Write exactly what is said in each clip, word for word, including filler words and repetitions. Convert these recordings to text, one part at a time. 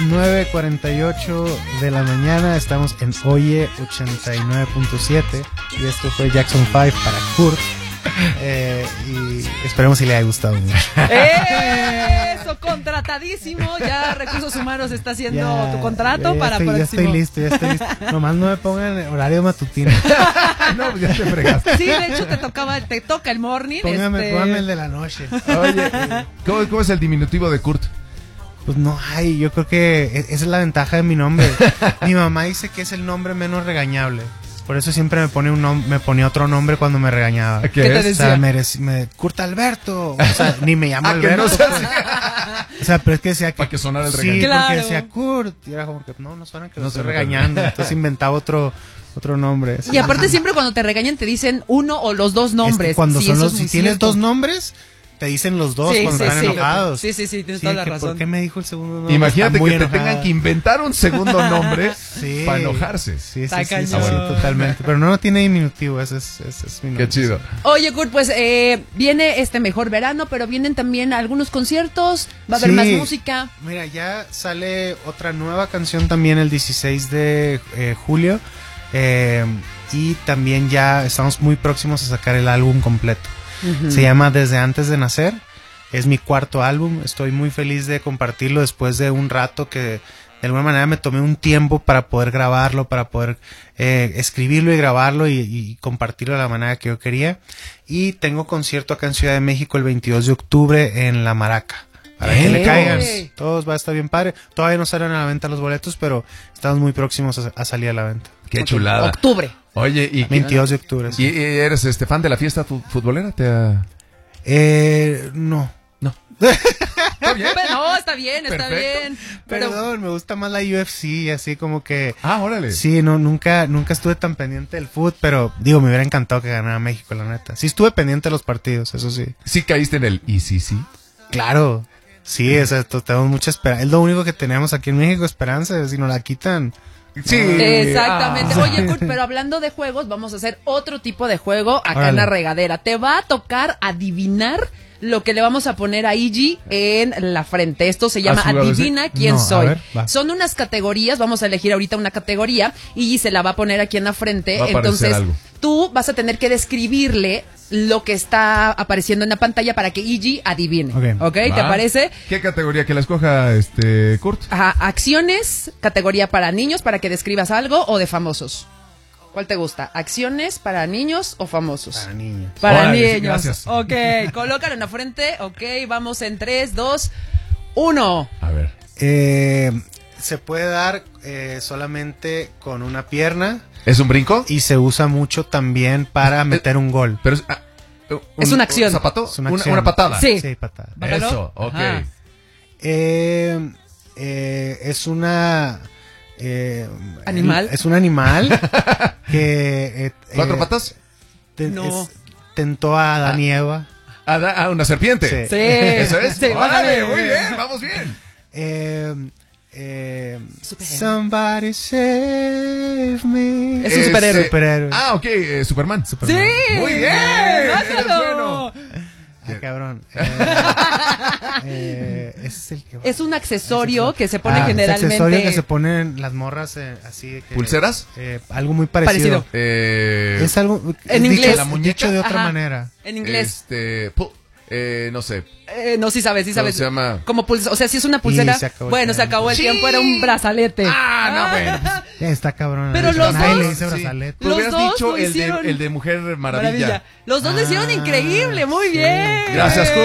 nueve cuarenta y ocho de la mañana. Estamos en Oye ochenta y nueve punto siete. Y esto fue Jackson five para Kurt. Eh, y esperemos si le haya gustado mucho. Eso, contratadísimo. Ya Recursos Humanos está haciendo ya, tu contrato ya para estoy, próximo. Ya estoy listo, ya estoy listo. Nomás no me pongan horario matutino. No, ya te fregaste. Sí, de hecho te tocaba, te toca el morning. Póngame, este... póngame el de la noche. Oye, ¿cómo, ¿cómo es el diminutivo de Kurt? Pues no hay, yo creo que esa es la ventaja de mi nombre. Mi mamá dice que es el nombre menos regañable. Por eso siempre me pone un nom- me ponía otro nombre cuando me regañaba. ¿Qué, ¿Qué te decía? O sea, me, me Kurt Alberto. O sea, ni me llamo Ah, Alberto. no Pues. O sea, pero es que decía que... Para que sonara el sí, regaño. Claro. porque decía Kurt. Y era como que no, no suena que No lo estoy suena regañando. Entonces inventaba otro otro nombre. Y aparte siempre cuando te regañan te dicen uno o los dos nombres. Es que cuando Sí, son eso los, es si muy tienes cierto. dos nombres, te dicen los dos Sí, cuando sí, están sí. enojados. Sí, sí, sí, tienes Sí, toda la que razón. ¿por qué me dijo el segundo nombre? Imagínate Está muy que te enojada. tengan que inventar un segundo nombre Sí. para enojarse. Sí, sí, Está sí, sí, sí, cañón. totalmente. Pero no, no tiene diminutivo, ese es, ese es mi nombre. Qué chido. Oye, Kurt, pues eh, viene este mejor verano, pero vienen también algunos conciertos, va a haber Sí. más música. Mira, ya sale otra nueva canción también el dieciséis de eh, julio. Eh, y también ya estamos muy próximos a sacar el álbum completo. Uh-huh. Se llama Desde Antes de Nacer. Es mi cuarto álbum. Estoy muy feliz de compartirlo después de un rato que de alguna manera me tomé un tiempo para poder grabarlo, para poder eh, escribirlo y grabarlo y, y compartirlo de la manera que yo quería. Y tengo concierto acá en Ciudad de México el veintidós de octubre en La Maraca. Para que le ¡Eh! caigan. Todos va a estar bien padre. Todavía no salen a la venta los boletos, pero estamos muy próximos a, a salir a la venta. Qué chulada. Octubre. Oye, ¿y, veintidós de octubre. Sí. ¿y eres este fan de la fiesta fu- futbolera? ¿Te ha... Eh, no. No. ¿Está bien? Pero no, está bien, está Perfecto. bien. Pero Perdón, me gusta más la U F C, así como que... Ah, órale. Sí, no, nunca, nunca estuve tan pendiente del fútbol, pero digo, me hubiera encantado que ganara México, la neta. Sí estuve pendiente de los partidos, eso sí. Sí caíste en el y sí, sí. Claro, sí, o sea, to- tenemos mucha esperanza. Es lo único que tenemos aquí en México, esperanza, si nos la quitan... Sí. exactamente. Ah. Oye, Kurt, pero hablando de juegos, vamos a hacer otro tipo de juego acá Órale. en la regadera. Te va a tocar adivinar lo que le vamos a poner a Iggy en la frente. Esto se llama ¿Ah, sí, va a decir? Adivina quién No, a soy. ver, va. Son unas categorías, vamos a elegir ahorita una categoría. Iggy se la va a poner aquí en la frente. Va a aparecer Entonces, algo. tú vas a tener que describirle lo que está apareciendo en la pantalla para que Iggy adivine. Ok. ¿Ok? ¿Te Va. parece? ¿Qué categoría que la escoja este Kurt? Ajá, acciones, categoría para niños, para que describas algo, o de famosos. ¿Cuál te gusta? ¿Acciones para niños o famosos? Para niños. Para Órale, sí, niños. gracias. Ok, colócalo en la frente. Ok, vamos en tres, dos, uno. A ver. Eh, se puede dar eh, solamente con una pierna ¿Es un brinco? y se usa mucho también para meter un gol. Pero es, ah, un- Es una acción. ¿Un zapato? Es una Una, acción. una patada. Sí. Sí, patada. Bájalo. Eso, ok. Ajá. Eh, eh, es una... eh, ¿Animal? Es un animal que... eh, ¿Cuatro eh, patas? te- No. es- tentó a Adán y Eva. Ah, da- ah, una serpiente. Sí. Sí. ¿Eso es? Sí, Órale, bájale. muy bien, vamos bien. Eh, eh, Superhéroe. somebody save me. Es un superhéroe. Superhéroe. Ah, ok, eh, Superman. Sí. Muy bien. Eres Bájalo. bueno. Ah, cabrón. Eh, eh, ese es el que... Es un accesorio que se pone Ah, ese generalmente. accesorio que se ponen las morras eh, así. Que, ¿Pulseras? Eh, algo muy parecido. Parecido. Eh, Es algo... En es inglés. Dicho, ¿La muñeca? dicho de otra Ajá. manera. En inglés. Este, pu- eh, no sé. Eh, no, sí sabes, sí ¿Cómo sabes. se llama? Como pulsera. O sea, si es una pulsera. se acabó el Bueno, se tiempo. acabó el Sí. tiempo, era un brazalete. Ah, no, bueno. Ya está cabrón. Pero Nadie los le dos- dice Sí. brazalete. Tú Los hubieras dos dicho lo el de, hicieron. el de Mujer Maravilla. Los dos lo hicieron Ah, increíble, muy sí. bien. Gracias, Kurt.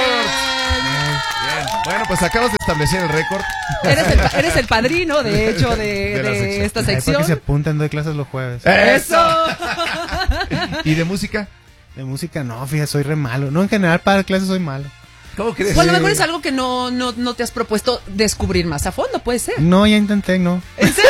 Eh, Bien. Bueno, pues acabas de establecer el récord. Eres el, pa- eres el padrino, de hecho, de, De la de sección. esta ahí para sección. que se apunten, doy clases los jueves. ¡Eso! ¿Y de música? De música no, fíjate, soy re malo. No, en general para clases soy malo. ¿Cómo crees? Pues a lo mejor es algo que no, no, no te has propuesto descubrir más a fondo, puede ser. No, ya intenté, no. ¿En serio?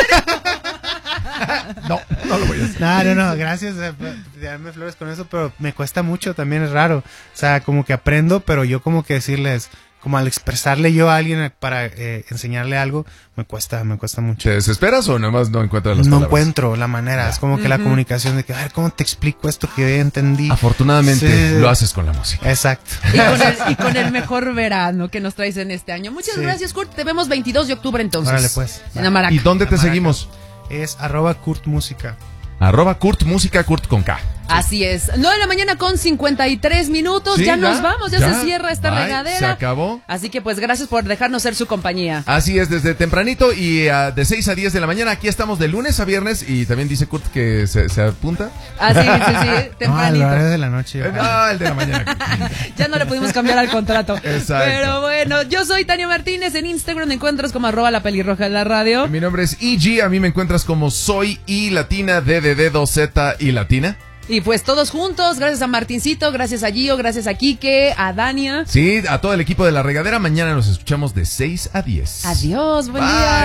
No, no lo voy a hacer. No, no, no, gracias eh, por darme flores con eso, pero me cuesta mucho, también es raro. O sea, como que aprendo, pero yo como que decirles, como al expresarle yo a alguien para eh, enseñarle algo, me cuesta, me cuesta mucho. ¿Te desesperas o nada más no encuentras las No palabras? encuentro la manera, es como que la comunicación de que, a ver, ¿cómo te explico esto que ya entendí? Afortunadamente Sí. lo haces con la música. Exacto. Y con, el, y con el mejor verano que nos traes en este año. Muchas Sí. gracias, Kurt. Te vemos veintidós de octubre entonces. Órale, pues. En Amaraca. ¿Y dónde te Amaraca. seguimos? Es arroba Kurt Música. Arroba Kurt Música, Kurt con K. Así es. nueve de la mañana con cincuenta y tres minutos. Sí, ya, ya, nos vamos, ya, ya. se cierra esta Bye, regadera. se acabó. Así que pues gracias por dejarnos ser su compañía. Así es, desde tempranito y uh, de seis a diez de la mañana. Aquí estamos de lunes a viernes y también dice Kurt que se, se apunta. Así, sí, sí, No, al tempranito. horario de la noche. Eh, No, el de la mañana. Ya no le pudimos cambiar al contrato. Exacto. Pero bueno, yo soy Tania Martínez. En Instagram me encuentras como arroba la pelirroja de la radio. Mi nombre es E G, a mí me encuentras como soy I latina, D de dedo, Z y latina. Y pues todos juntos, gracias a Martincito, gracias a Gio, gracias a Quique, a Dania. Sí, a todo el equipo de La Regadera, mañana nos escuchamos de seis a diez. Adiós, buen Bye. día.